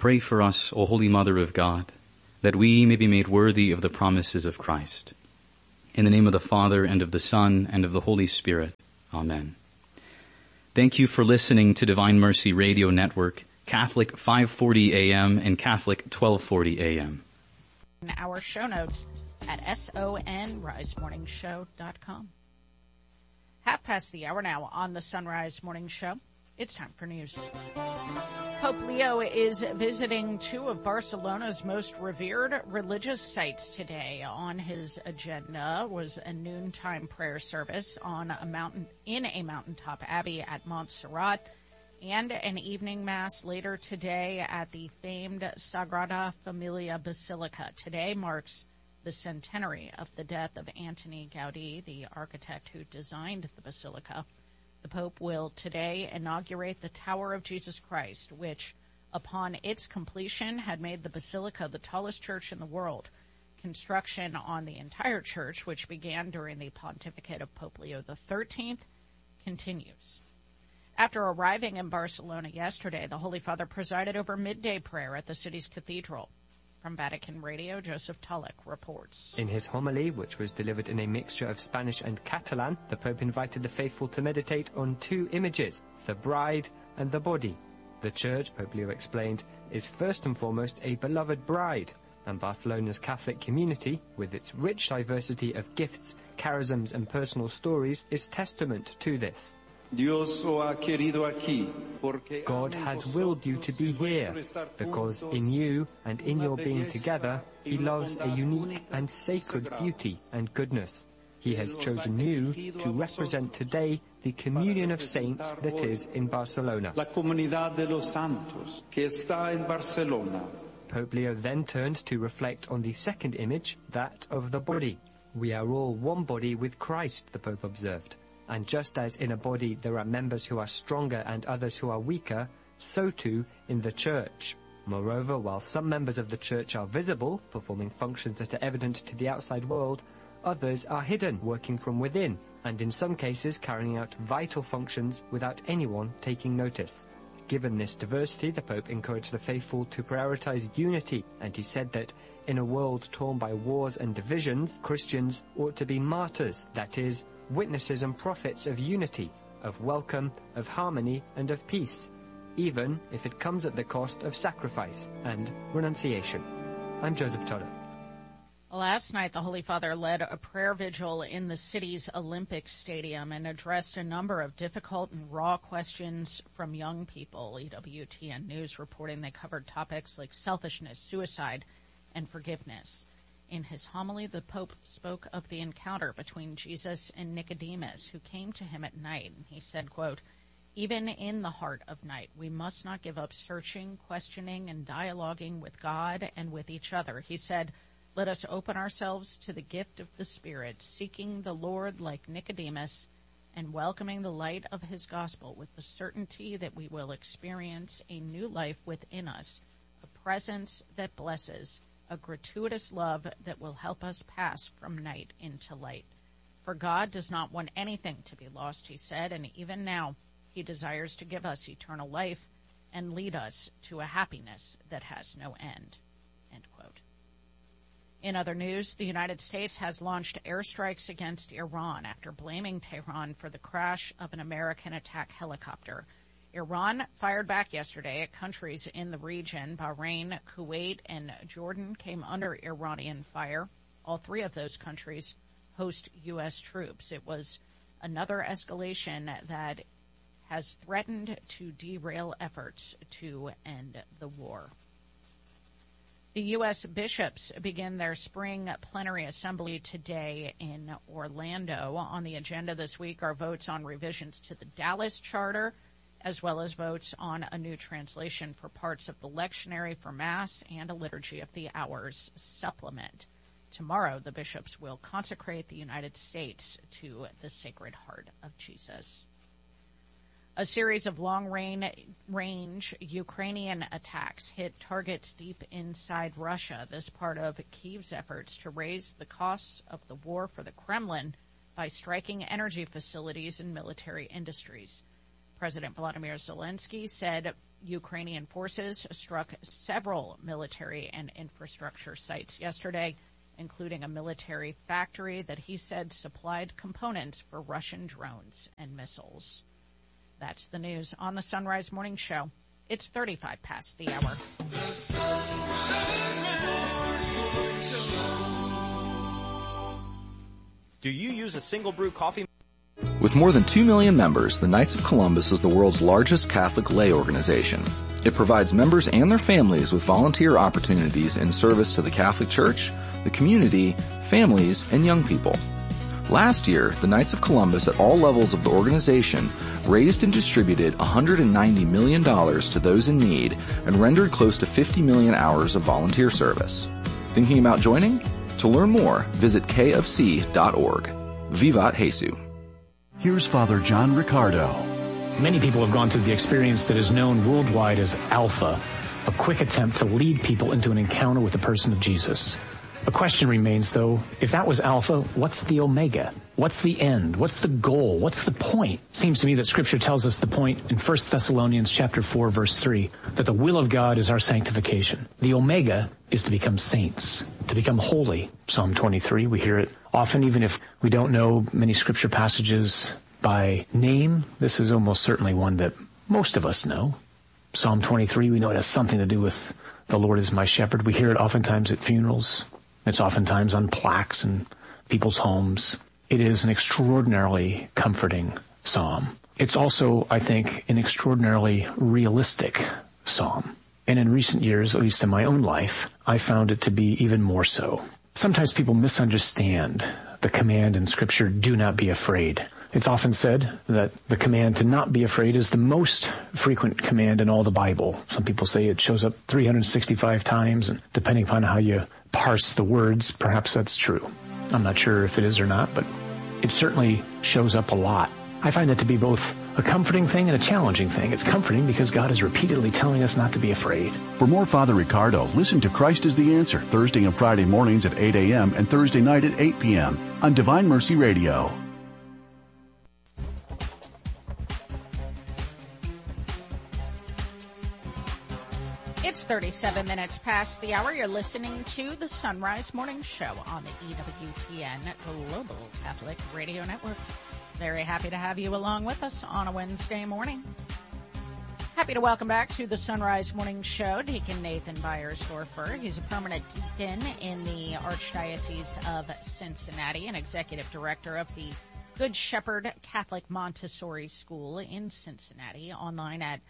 Pray for us, O Holy Mother of God, that we may be made worthy of the promises of Christ. In the name of the Father, and of the Son, and of the Holy Spirit. Amen. Thank you for listening to Divine Mercy Radio Network, Catholic 540 AM and Catholic 1240 AM. Our show notes at sonrisemorningshow.com. 5:30 now on the Sunrise Morning Show. It's time for news. Pope Leo is visiting two of Barcelona's most revered religious sites today. On his agenda was a noontime prayer service in a mountaintop abbey at Montserrat, and an evening mass later today at the famed Sagrada Familia Basilica. Today marks the centenary of the death of Antoni Gaudí, the architect who designed the basilica. The Pope will today inaugurate the Tower of Jesus Christ, which, upon its completion, had made the basilica the tallest church in the world. Construction on the entire church, which began during the pontificate of Pope Leo XIII, continues. After arriving in Barcelona yesterday, the Holy Father presided over midday prayer at the city's cathedral. From Vatican Radio, Joseph Tulloch reports. In his homily, which was delivered in a mixture of Spanish and Catalan, the Pope invited the faithful to meditate on two images, the bride and the body. The Church, Pope Leo explained, is first and foremost a beloved bride, and Barcelona's Catholic community, with its rich diversity of gifts, charisms and personal stories, is testament to this. God has willed you to be here, because in you and in your being together, He loves a unique and sacred beauty and goodness. He has chosen you to represent today the communion of saints that is in Barcelona. Pope Leo then turned to reflect on the second image, that of the body. We are all one body with Christ, the Pope observed. And just as in a body there are members who are stronger and others who are weaker, so too in the Church. Moreover, while some members of the Church are visible, performing functions that are evident to the outside world, others are hidden, working from within, and in some cases carrying out vital functions without anyone taking notice. Given this diversity, the Pope encouraged the faithful to prioritize unity, and he said that in a world torn by wars and divisions, Christians ought to be martyrs, that is, witnesses and prophets of unity, of welcome, of harmony, and of peace, even if it comes at the cost of sacrifice and renunciation. I'm Joseph Tulloch. Last night, the Holy Father led a prayer vigil in the city's Olympic Stadium and addressed a number of difficult and raw questions from young people. EWTN News reporting they covered topics like selfishness, suicide, and forgiveness. In his homily, the Pope spoke of the encounter between Jesus and Nicodemus, who came to him at night. He said, quote, "Even in the heart of night, we must not give up searching, questioning, and dialoguing with God and with each other." He said, "Let us open ourselves to the gift of the Spirit, seeking the Lord like Nicodemus, and welcoming the light of his gospel with the certainty that we will experience a new life within us, a presence that blesses, a gratuitous love that will help us pass from night into light. For God does not want anything to be lost," he said, "and even now he desires to give us eternal life and lead us to a happiness that has no end." End quote. In other news, the United States has launched airstrikes against Iran after blaming Tehran for the crash of an American attack helicopter. Iran fired back yesterday at countries in the region. Bahrain, Kuwait, and Jordan came under Iranian fire. All three of those countries host U.S. troops. It was another escalation that has threatened to derail efforts to end the war. The U.S. bishops begin their spring plenary assembly today in Orlando. On the agenda this week are votes on revisions to the Dallas Charter, as well as votes on a new translation for parts of the lectionary for Mass and a Liturgy of the Hours supplement. Tomorrow, the bishops will consecrate the United States to the Sacred Heart of Jesus. A series of long-range Ukrainian attacks hit targets deep inside Russia. This part of Kyiv's efforts to raise the costs of the war for the Kremlin by striking energy facilities and military industries. President Volodymyr Zelensky said Ukrainian forces struck several military and infrastructure sites yesterday, including a military factory that he said supplied components for Russian drones and missiles. That's the news on the Sunrise Morning Show. It's 35 past the hour. Do you use a single brew coffee? With more than 2 million members, the Knights of Columbus is the world's largest Catholic lay organization. It provides members and their families with volunteer opportunities in service to the Catholic Church, the community, families, and young people. Last year, the Knights of Columbus at all levels of the organization raised and distributed $190 million to those in need and rendered close to 50 million hours of volunteer service. Thinking about joining? To learn more, visit kofc.org. Vivat Jesu. Here's Father John Ricardo. Many people have gone through the experience that is known worldwide as Alpha, a quick attempt to lead people into an encounter with the person of Jesus. A question remains, though, if that was Alpha, what's the Omega? What's the end? What's the goal? What's the point? Seems to me that Scripture tells us the point in 1 Thessalonians chapter 4, verse 3, that the will of God is our sanctification. The Omega is to become saints, to become holy. Psalm 23, we hear it often, even if we don't know many Scripture passages by name. This is almost certainly one that most of us know. Psalm 23, we know it has something to do with the Lord is my shepherd. We hear it oftentimes at funerals. It's oftentimes on plaques in people's homes. It is an extraordinarily comforting psalm. It's also, I think, an extraordinarily realistic psalm. And in recent years, at least in my own life, I found it to be even more so. Sometimes people misunderstand the command in Scripture, do not be afraid. It's often said that the command to not be afraid is the most frequent command in all the Bible. Some people say it shows up 365 times, and depending upon how you parse the words, perhaps that's true. I'm not sure if it is or not, but it certainly shows up a lot. I find it to be both a comforting thing and a challenging thing. It's comforting because God is repeatedly telling us not to be afraid. For more Father Ricardo, listen to Christ is the Answer Thursday and Friday mornings at 8 a.m. and Thursday night at 8 p.m. on Divine Mercy Radio. It's 37 minutes past the hour. You're listening to the Sunrise Morning Show on the EWTN Global Catholic Radio Network. Very happy to have you along with us on a Wednesday morning. Happy to welcome back to the Sunrise Morning Show Deacon Nathan Beiersdorfer. He's a permanent deacon in the Archdiocese of Cincinnati and executive director of the Good Shepherd Catholic Montessori School in Cincinnati, online at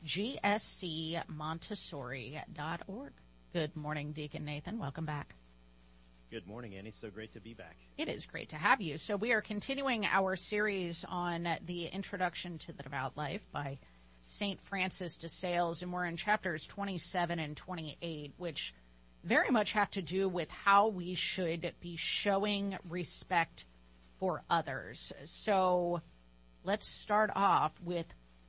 gscmontessori.org. Good morning, Deacon Nathan. Welcome back. Good morning, Annie. So great to be back. It is great to have you. So we are continuing our series on the Introduction to the Devout Life by St. Francis de Sales, and we're in chapters 27 and 28, which very much have to do with how we should be showing respect for others. So let's start off with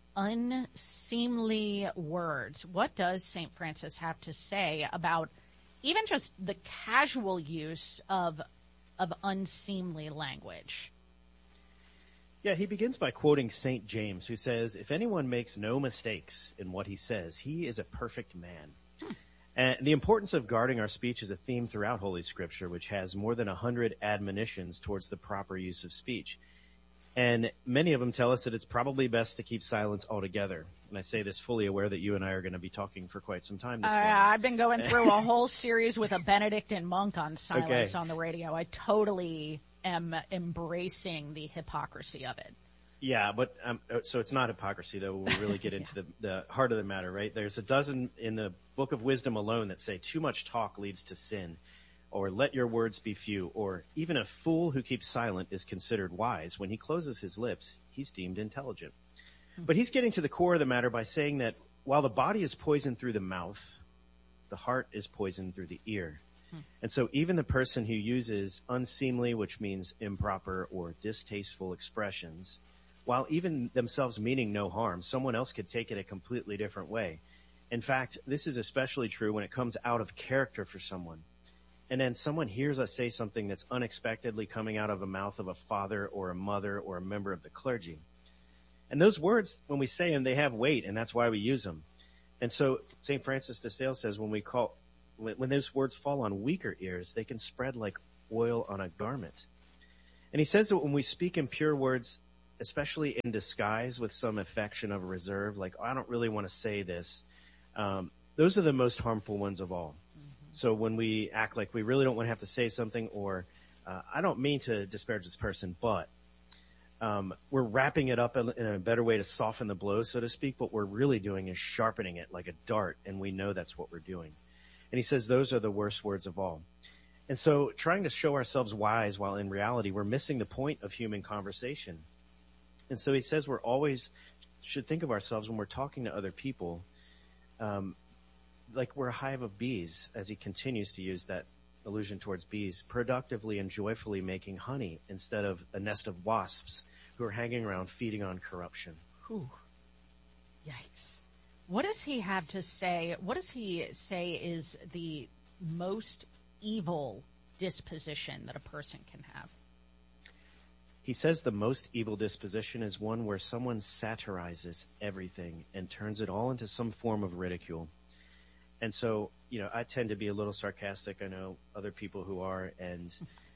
unseemly words. What does St. Francis have to say about even just the casual use of unseemly language? Yeah, he begins by quoting St. James, who says, if anyone makes no mistakes in what he says, he is a perfect man. And the importance of guarding our speech is a theme throughout Holy Scripture, which has more than 100 admonitions towards the proper use of speech. And many of them tell us that it's probably best to keep silence altogether. And I say this fully aware that you and I are going to be talking for quite some time this morning. I've been going through a whole series with a Benedictine monk on silence on the radio. I totally am embracing the hypocrisy of it. Yeah, but so it's not hypocrisy, though, when we really get into the heart of the matter, right? There's a dozen in the Book of Wisdom alone that say too much talk leads to sin, or let your words be few, or even a fool who keeps silent is considered wise. When he closes his lips, he's deemed intelligent. But he's getting to the core of the matter by saying that while the body is poisoned through the mouth, the heart is poisoned through the ear. And so even the person who uses unseemly, which means improper or distasteful expressions, while even themselves meaning no harm, someone else could take it a completely different way. In fact, this is especially true when it comes out of character for someone. And then someone hears us say something that's unexpectedly coming out of the mouth of a father or a mother or a member of the clergy. And those words, when we say them, they have weight, and that's why we use them. And so St. Francis de Sales says when those words fall on weaker ears, they can spread like oil on a garment. And he says that when we speak in pure words, especially in disguise with some affection of reserve, like, oh, I don't really want to say this, those are the most harmful ones of all. Mm-hmm. So when we act like we really don't want to have to say something, or I don't mean to disparage this person, but we're wrapping it up in a better way to soften the blow, so to speak. What we're really doing is sharpening it like a dart, and we know that's what we're doing. And he says those are the worst words of all. And so trying to show ourselves wise while in reality, we're missing the point of human conversation. And so he says we're always should think of ourselves when we're talking to other people, like we're a hive of bees, as he continues to use that allusion towards bees, productively and joyfully making honey instead of a nest of wasps who are hanging around feeding on corruption. Whew. Yikes. What does he have to say? What does he say is the most evil disposition that a person can have? He says the most evil disposition is one where someone satirizes everything and turns it all into some form of ridicule. And so, I tend to be a little sarcastic. I know other people who are, and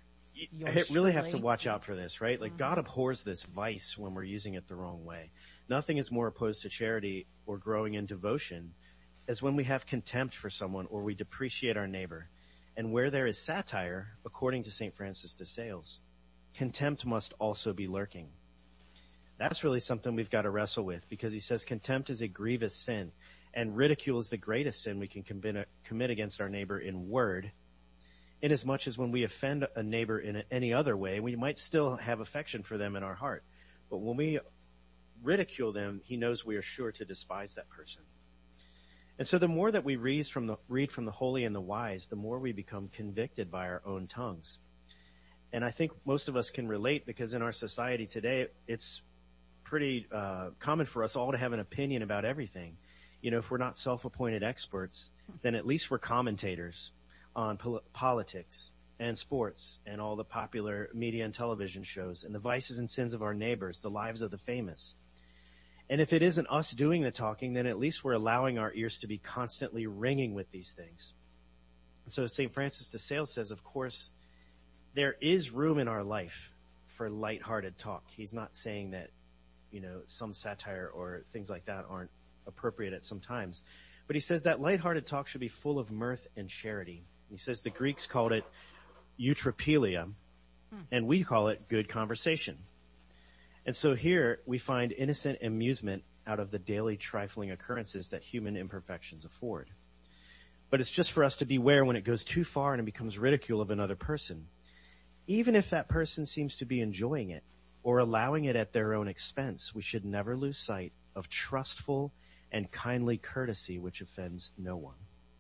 I really have to watch out for this, right? Like, God abhors this vice when we're using it the wrong way. Nothing is more opposed to charity or growing in devotion as when we have contempt for someone or we depreciate our neighbor. And where there is satire, according to St. Francis de Sales, contempt must also be lurking. That's really something we've got to wrestle with, because he says contempt is a grievous sin, and ridicule is the greatest sin we can commit against our neighbor in word, inasmuch as when we offend a neighbor in any other way, we might still have affection for them in our heart. But when we ridicule them, he knows we are sure to despise that person. And so the more that we read from the holy and the wise, the more we become convicted by our own tongues. And I think most of us can relate, because in our society today, it's pretty common for us all to have an opinion about everything. If we're not self-appointed experts, then at least we're commentators on politics and sports and all the popular media and television shows and the vices and sins of our neighbors, the lives of the famous. And if it isn't us doing the talking, then at least we're allowing our ears to be constantly ringing with these things. So St. Francis de Sales says, of course, there is room in our life for lighthearted talk. He's not saying that, some satire or things like that aren't appropriate at some times. But he says that lighthearted talk should be full of mirth and charity. He says the Greeks called it eutrapelia, and we call it good conversation. And so here we find innocent amusement out of the daily trifling occurrences that human imperfections afford. But it's just for us to beware when it goes too far and it becomes ridicule of another person. Even if that person seems to be enjoying it or allowing it at their own expense, we should never lose sight of trustful and kindly courtesy which offends no one.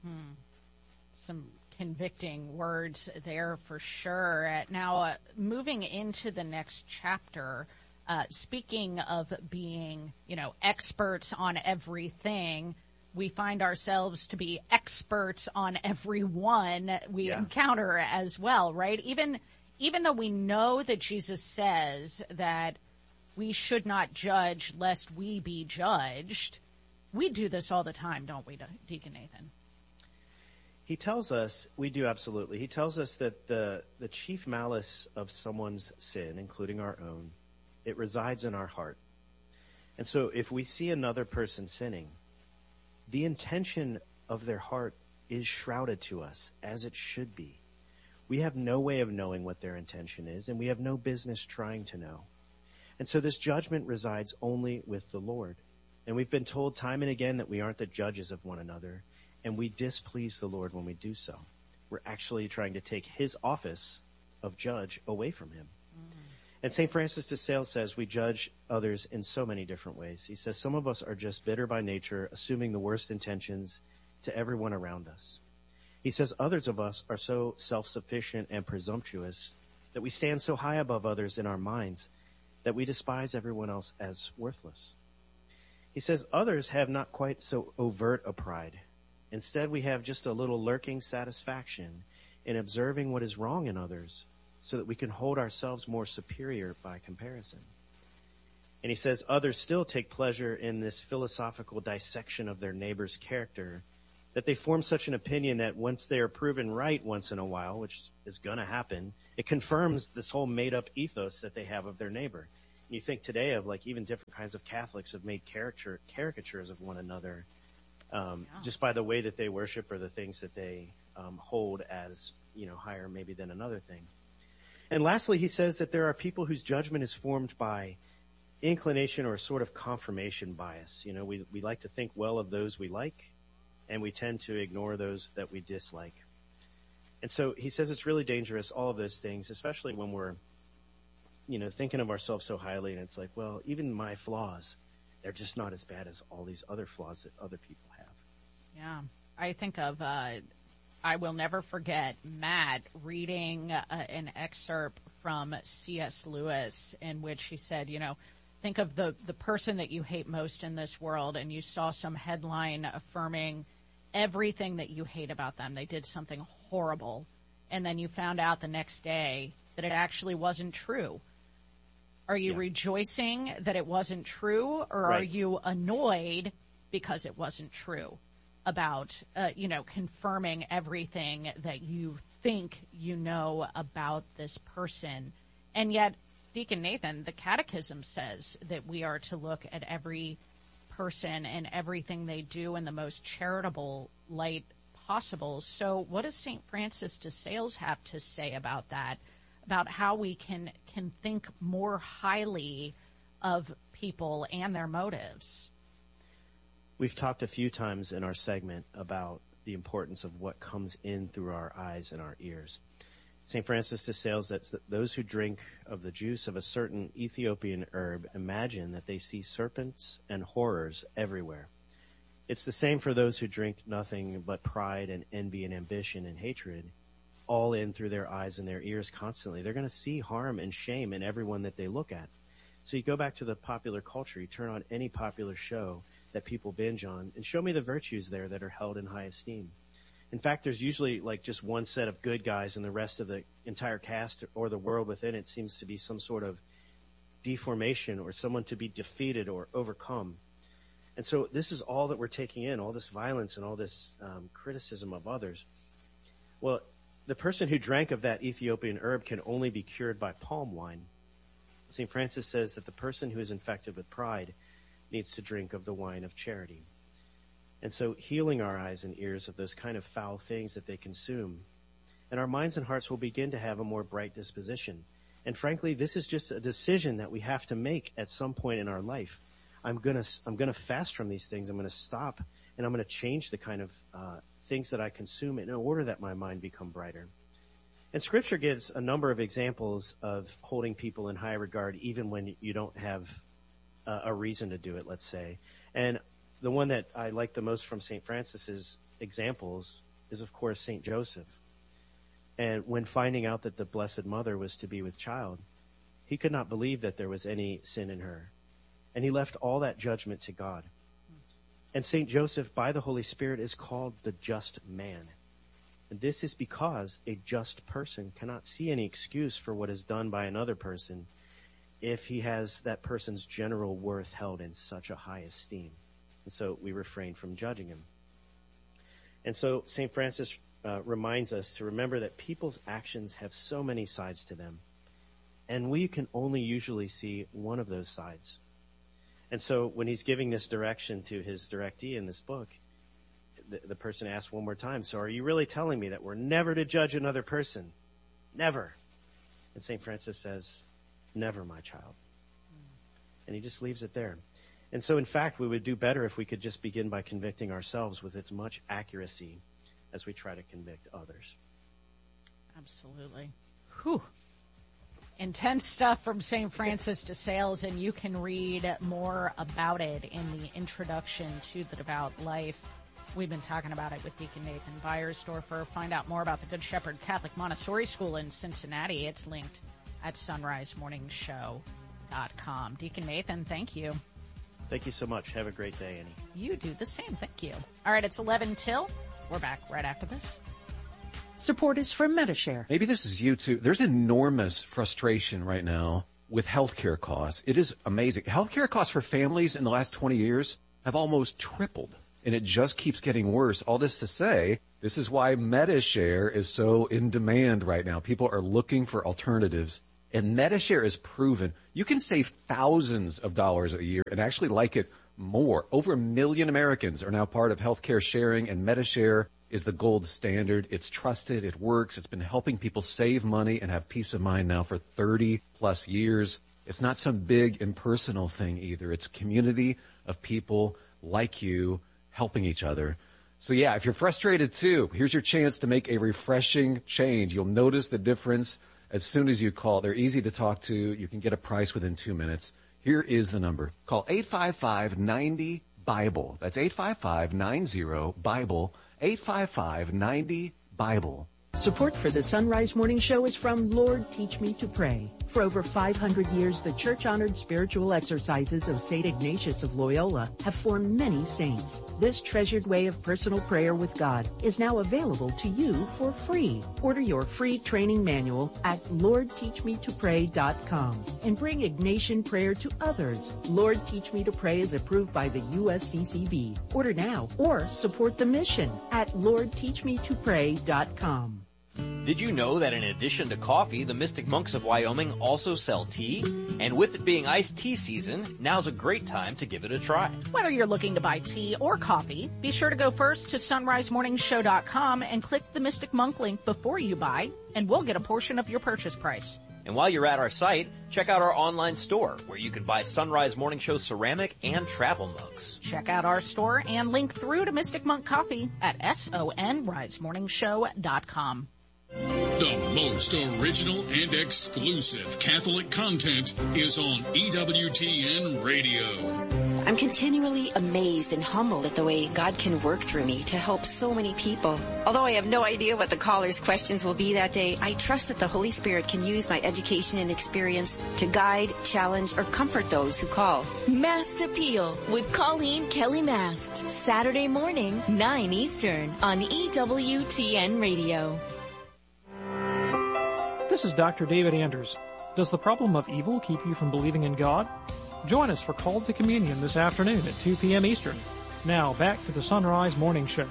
Some convicting words there for sure. Now, moving into the next chapter, speaking of being, experts on everything, we find ourselves to be experts on everyone we encounter as well, right? Even though we know that Jesus says that we should not judge lest we be judged, we do this all the time, don't we, Deacon Nathan? He tells us, we do absolutely. He tells us that the chief malice of someone's sin, including our own, it resides in our heart. And so if we see another person sinning, the intention of their heart is shrouded to us, as it should be. We have no way of knowing what their intention is, and we have no business trying to know. And so this judgment resides only with the Lord. And we've been told time and again that we aren't the judges of one another, and we displease the Lord when we do so. We're actually trying to take his office of judge away from him. And St. Francis de Sales says we judge others in so many different ways. He says some of us are just bitter by nature, assuming the worst intentions to everyone around us. He says others of us are so self-sufficient and presumptuous that we stand so high above others in our minds that we despise everyone else as worthless. He says others have not quite so overt a pride. Instead, we have just a little lurking satisfaction in observing what is wrong in others so that we can hold ourselves more superior by comparison. And he says others still take pleasure in this philosophical dissection of their neighbor's character, that they form such an opinion that once they are proven right once in a while, which is going to happen, it confirms this whole made-up ethos that they have of their neighbor. And you think today of like even different kinds of Catholics have made caricatures of one another just by the way that they worship or the things that they hold as, higher maybe than another thing. And lastly, he says that there are people whose judgment is formed by inclination or a sort of confirmation bias. We like to think well of those we like, and we tend to ignore those that we dislike. And so he says it's really dangerous, all of those things, especially when we're, thinking of ourselves so highly, and it's like, well, even my flaws, they're just not as bad as all these other flaws that other people have. Yeah. I think of, I will never forget Matt reading an excerpt from C.S. Lewis in which he said, think of the person that you hate most in this world, and you saw some headline affirming everything that you hate about them. They did something horrible, and then you found out the next day that it actually wasn't true. Are you rejoicing that it wasn't true, or are you annoyed because it wasn't true about, confirming everything that you think you know about this person? And yet, Deacon Nathan, the Catechism says that we are to look at every person and everything they do in the most charitable light possible. So what does St. Francis de Sales have to say about that, about how we can think more highly of people and their motives? We've talked a few times in our segment about the importance of what comes in through our eyes and our ears. St. Francis de Sales, that those who drink of the juice of a certain Ethiopian herb imagine that they see serpents and horrors everywhere. It's the same for those who drink nothing but pride and envy and ambition and hatred, all in through their eyes and their ears constantly. They're going to see harm and shame in everyone that they look at. So you go back to the popular culture, you turn on any popular show that people binge on, and show me the virtues there that are held in high esteem. In fact, there's usually like just one set of good guys, and the rest of the entire cast or the world within it seems to be some sort of deformation or someone to be defeated or overcome. And so this is all that we're taking in, all this violence and all this criticism of others. Well, the person who drank of that Ethiopian herb can only be cured by palm wine. St. Francis says that the person who is infected with pride needs to drink of the wine of charity. And so healing our eyes and ears of those kind of foul things that they consume, and our minds and hearts will begin to have a more bright disposition. And frankly, this is just a decision that we have to make at some point in our life. I'm gonna fast from these things. I'm gonna stop, and I'm gonna change the kind of things that I consume in order that my mind become brighter. And Scripture gives a number of examples of holding people in high regard, even when you don't have a reason to do it, let's say. And the one that I like the most from St. Francis's examples is, of course, St. Joseph. And when finding out that the Blessed Mother was to be with child, he could not believe that there was any sin in her. And he left all that judgment to God. And St. Joseph, by the Holy Spirit, is called the just man. And this is because a just person cannot see any excuse for what is done by another person if he has that person's general worth held in such a high esteem. And so we refrain from judging him. And so St. Francis reminds us to remember that people's actions have so many sides to them. And we can only usually see one of those sides. And so when he's giving this direction to his directee in this book, the person asks one more time, so are you really telling me that we're never to judge another person? Never. And St. Francis says, never, my child. And he just leaves it there. And so, in fact, we would do better if we could just begin by convicting ourselves with as much accuracy as we try to convict others. Absolutely. Whew. Intense stuff from St. Francis de Sales, and you can read more about it in the introduction to The Devout Life. We've been talking about it with Deacon Nathan Beiersdorfer. Find out more about the Good Shepherd Catholic Montessori School in Cincinnati. It's linked at sunrisemorningshow.com. Deacon Nathan, thank you. Thank you so much. Have a great day, Annie. You do the same. Thank you. All right, it's 11 till. We're back right after this. Support is from Metashare. Maybe this is you too. There's enormous frustration right now with healthcare costs. It is amazing. Healthcare costs for families in the last 20 years have almost tripled, and it just keeps getting worse. All this to say, this is why MediShare is so in demand right now. People are looking for alternatives, and MediShare is proven. You can save thousands of dollars a year and actually like it more. Over 1 million Americans are now part of healthcare sharing, and MediShare is the gold standard. It's trusted. It works. It's been helping people save money and have peace of mind now for 30 plus years. It's not some big impersonal thing either. It's a community of people like you helping each other. So yeah, if you're frustrated too, here's your chance to make a refreshing change. You'll notice the difference as soon as you call. They're easy to talk to. You can get a price within 2 minutes. Here is the number. Call 855-90-BIBLE. That's 855-90-BIBLE. 855-90-BIBLE. Support for the Sunrise Morning Show is from Lord Teach Me to Pray. For over 500 years, the church-honored spiritual exercises of St. Ignatius of Loyola have formed many saints. This treasured way of personal prayer with God is now available to you for free. Order your free training manual at LordTeachMeToPray.com and bring Ignatian prayer to others. Lord Teach Me to Pray is approved by the USCCB. Order now or support the mission at LordTeachMeToPray.com. Did you know that in addition to coffee, the Mystic Monks of Wyoming also sell tea? And with it being iced tea season, now's a great time to give it a try. Whether you're looking to buy tea or coffee, be sure to go first to sunrisemorningshow.com and click the Mystic Monk link before you buy, and we'll get a portion of your purchase price. And while you're at our site, check out our online store where you can buy Sunrise Morning Show ceramic and travel mugs. Check out our store and link through to Mystic Monk Coffee at sonrisemorningshow.com. The most original and exclusive Catholic content is on EWTN Radio. I'm continually amazed and humbled at the way God can work through me to help so many people. Although I have no idea what the callers' questions will be that day, I trust that the Holy Spirit can use my education and experience to guide, challenge, or comfort those who call. Mast Appeal with Colleen Kelly Mast. Saturday morning, 9 Eastern on EWTN Radio. This is Dr. David Anders. Does the problem of evil keep you from believing in God? Join us for Called to Communion this afternoon at 2 p.m. Eastern. Now, back to the Sunrise Morning Show.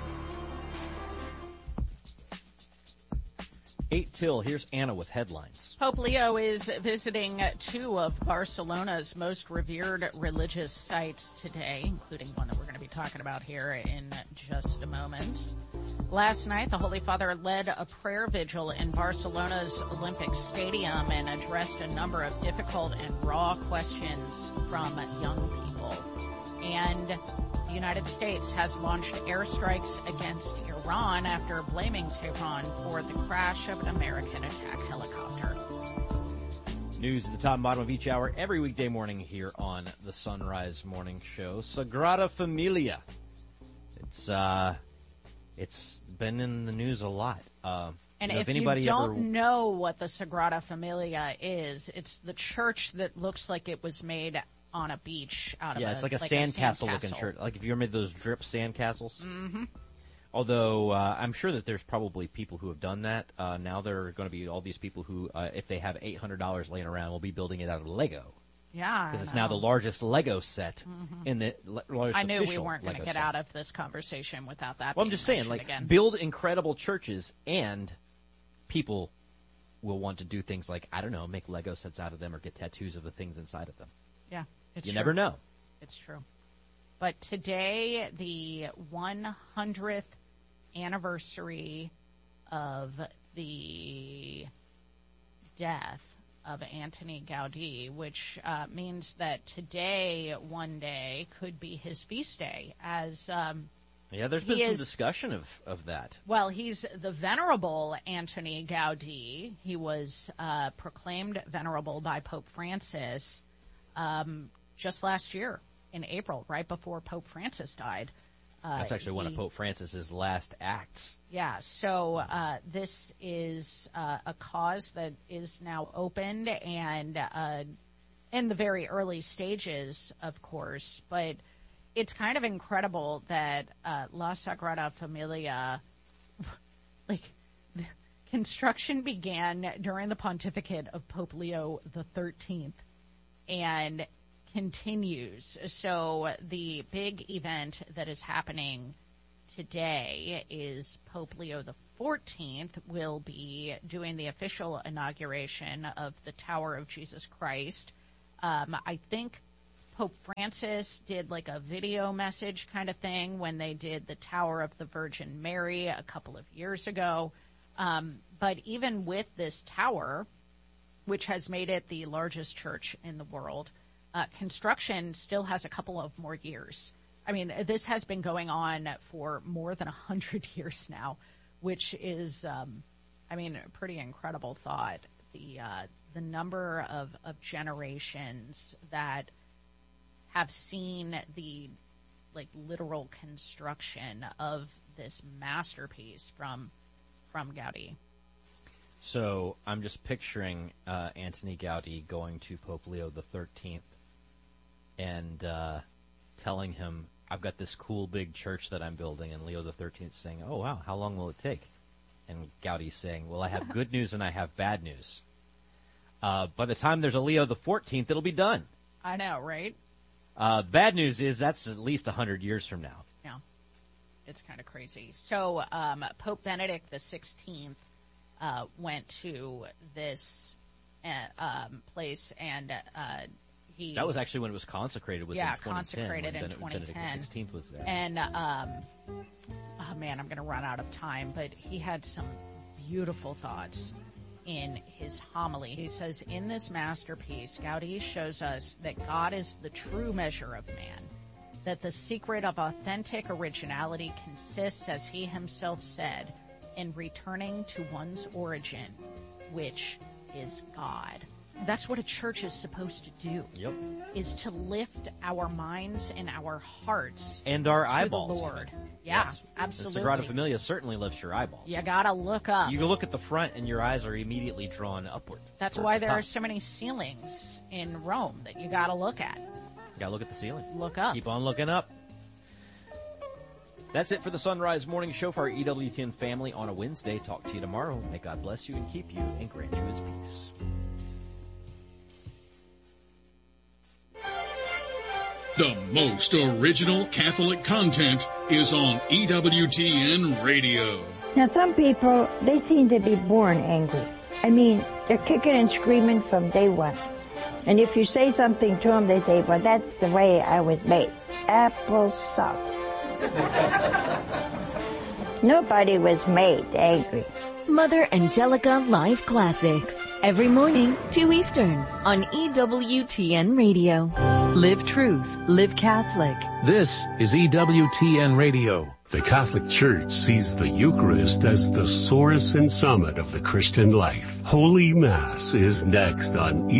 8 till, here's Anna with headlines. Pope Leo is visiting two of Barcelona's most revered religious sites today, including one that we're going to be talking about here in just a moment. Last night, the Holy Father led a prayer vigil in Barcelona's Olympic Stadium and addressed a number of difficult and raw questions from young people. And the United States has launched airstrikes against Iran after blaming Tehran for the crash of an American attack helicopter. News at the top and bottom of each hour every weekday morning here on the Sunrise Morning Show. Sagrada Familia. It's been in the news a lot. And if you don't know what the Sagrada Familia is, it's the church that looks like it was made on a beach out of it's like a sandcastle looking church. Like if you ever made those drip sandcastles. Mm-hmm. Although I'm sure that there's probably people who have done that. Now there are going to be all these people who, if they have $800 laying around, will be building it out of Lego. Yeah, because it's now the largest Lego set in the largest. I knew official we weren't going to get out of this conversation without that. Well, I'm just saying, like, build incredible churches, and people will want to do things like, I don't know, make Lego sets out of them or get tattoos of the things inside of them. Yeah, it's you true. never know. It's true. But today, the 100th anniversary of the death of Antoni Gaudí, which means that today, one day, could be his feast day. As there's been some discussion of that. Well, he's the Venerable Antoni Gaudí. He was proclaimed venerable by Pope Francis just last year in April, right before Pope Francis died. That's actually one of Pope Francis's last acts. Yeah, so this is a cause that is now opened and in the very early stages, of course. But it's kind of incredible that La Sagrada Familia, like, Construction began during the pontificate of Pope Leo XIII and continues. So the big event that is happening today is Pope Leo XIV will be doing the official inauguration of the Tower of Jesus Christ. I think Pope Francis did like a video message kind of thing when they did the Tower of the Virgin Mary a couple of years ago. But even with this tower, which has made it the largest church in the world, construction still has a couple of more years. I mean, this has been going on for more than 100 years now, which is, a pretty incredible thought. The number of generations that have seen the literal construction of this masterpiece from Gaudi. So I'm just picturing Antoni Gaudi going to Pope Leo XIII and telling him, I've got this cool big church that I'm building, and Leo XIII is saying, oh, wow, how long will it take? And Gaudi's saying, well, I have good news and I have bad news. By the time there's a Leo XIV, it'll be done. I know, right? Bad news is that's at least 100 years from now. Yeah. It's kind of crazy. So Pope Benedict XVI went to this place, and that was actually when it was consecrated. Was in 2010, consecrated in 2010. Benedict XVI was there. And I'm going to run out of time, but he had some beautiful thoughts in his homily. He says, in this masterpiece, Gaudi shows us that God is the true measure of man, that the secret of authentic originality consists, as he himself said, in returning to one's origin, which is God. That's what a church is supposed to do. Yep. Is to lift our minds and our hearts and our to eyeballs. The Lord. Yeah, yes. Absolutely. The Sagrada Familia certainly lifts your eyeballs. You gotta look up. You look at the front and your eyes are immediately drawn upward. That's why there are so many ceilings in Rome that you gotta look at. You gotta look at the ceiling. Look up. Keep on looking up. That's it for the Sunrise Morning Show for our EWTN family on a Wednesday. Talk to you tomorrow. May God bless you and keep you and grant you his peace. The most original Catholic content is on EWTN Radio. Now, some people, they seem to be born angry. I mean, they're kicking and screaming from day one. And if you say something to them, they say, well, that's the way I was made. Applesauce. Nobody was made angry. Mother Angelica Live Classics. Every morning, 2 Eastern, on EWTN Radio. Live truth. Live Catholic. This is EWTN Radio. The Catholic Church sees the Eucharist as the source and summit of the Christian life. Holy Mass is next on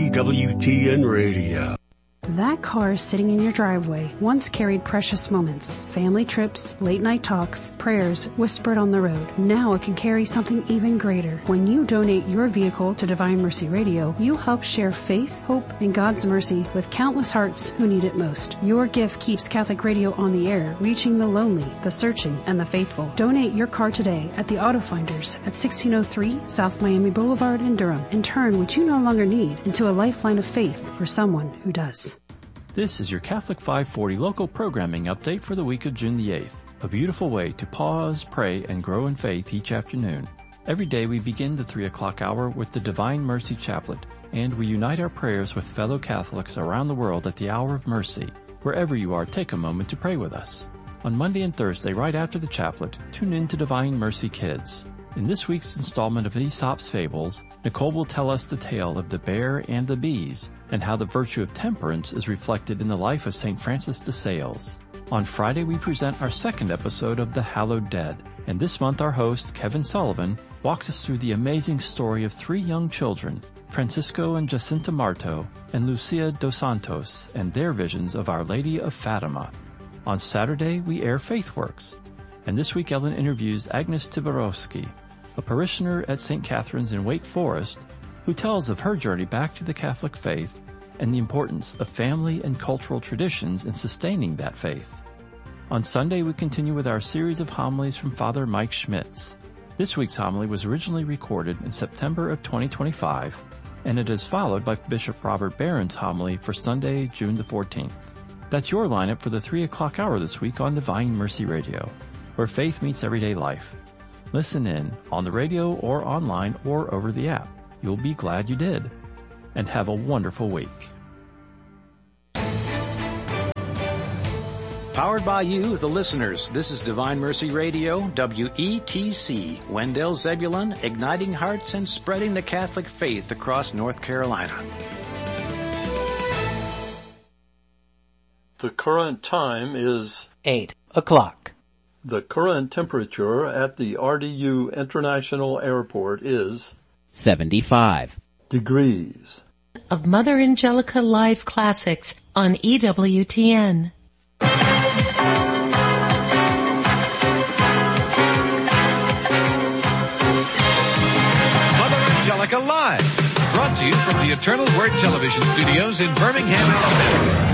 EWTN Radio. That car sitting in your driveway once carried precious moments, family trips, late night talks, prayers whispered on the road. Now it can carry something even greater. When you donate your vehicle to Divine Mercy Radio, you help share faith, hope, and God's mercy with countless hearts who need it most. Your gift keeps Catholic Radio on the air, reaching the lonely, the searching, and the faithful. Donate your car today at the Auto Finders at 1603 South Miami Boulevard in Durham, and turn what you no longer need into a lifeline of faith for someone who does. This is your Catholic 540 local programming update for the week of June the 8th. A beautiful way to pause, pray, and grow in faith each afternoon. Every day we begin the 3 o'clock hour with the Divine Mercy Chaplet, and we unite our prayers with fellow Catholics around the world at the hour of mercy. Wherever you are, take a moment to pray with us. On Monday and Thursday, right after the chaplet, tune in to Divine Mercy Kids. In this week's installment of Aesop's Fables, Nicole will tell us the tale of the bear and the bees, and how the virtue of temperance is reflected in the life of St. Francis de Sales. On Friday, we present our second episode of The Hallowed Dead, and this month our host, Kevin Sullivan, walks us through the amazing story of 3 young children, Francisco and Jacinta Marto, and Lucia dos Santos, and their visions of Our Lady of Fatima. On Saturday, we air FaithWorks, and this week Ellen interviews Agnes Tiborowski, a parishioner at St. Catherine's in Wake Forest, who tells of her journey back to the Catholic faith and the importance of family and cultural traditions in sustaining that faith. On Sunday, we continue with our series of homilies from Father Mike Schmitz. This week's homily was originally recorded in September of 2025, and it is followed by Bishop Robert Barron's homily for Sunday, June the 14th. That's your lineup for the 3 o'clock hour this week on Divine Mercy Radio, where faith meets everyday life. Listen in on the radio or online or over the app. You'll be glad you did. And have a wonderful week. Powered by you, the listeners. This is Divine Mercy Radio, WETC, Wendell Zebulon, igniting hearts and spreading the Catholic faith across North Carolina. The current time is 8 o'clock. The current temperature at the RDU International Airport is 75 degrees. Of Mother Angelica Live Classics on EWTN. Mother Angelica Live, brought to you from the Eternal Word Television Studios in Birmingham, Alabama.